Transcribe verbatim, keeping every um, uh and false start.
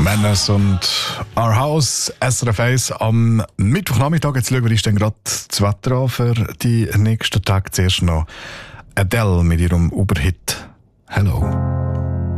Manners und Our House, S R F eins am Mittwochnachmittag. Jetzt schauen wir uns dann gerade das Wetter an für die nächsten Tage. Zuerst noch Adele mit ihrem Uberhit «Hello».